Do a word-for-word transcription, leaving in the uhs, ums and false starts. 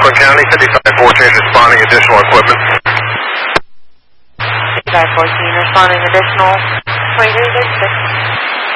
Franklin County, fifty-five fourteen responding, additional equipment. fifty-five fourteen responding, additional twenty-three thirty-six.